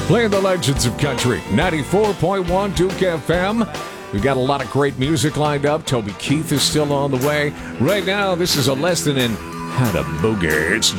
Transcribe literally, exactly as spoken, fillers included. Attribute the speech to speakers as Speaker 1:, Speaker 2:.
Speaker 1: Playing the legends of country, ninety-four point one Duke F M. We've got a lot of great music lined up. Toby Keith is still on the way. Right now, this is a lesson in how to boogie. It's